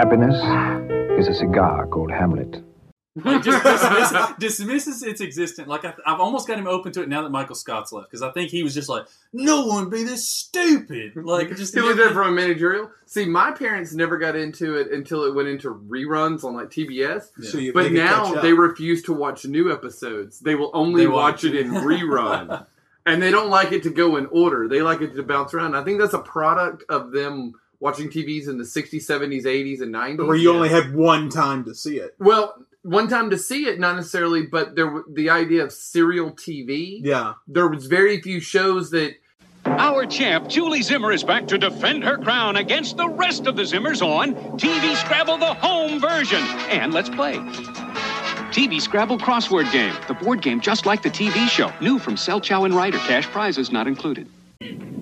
Happiness is a cigar called Hamlet. Like, just dismisses its existence. Like I've almost got him open to it now that Michael Scott's left, because I think he was just like, no one be this stupid. Like, just he looked at it from a managerial. See, my parents never got into it until it went into reruns on like TBS. Yeah. So but now they refuse to watch new episodes. They will only watch it in rerun. And they don't like it to go in order. They like it to bounce around. I think that's a product of them watching TVs in the 60s, 70s, 80s, and 90s. Where you only had one time to see it. Well, one time to see it, not necessarily, but the idea of serial TV. Yeah. There was very few shows that... Our champ, Julie Zimmer, is back to defend her crown against the rest of the Zimmers on TV Scrabble, the home version. And let's play. TV Scrabble crossword game. The board game just like the TV show. New from Sel Chow and Ryder. Cash prizes not included.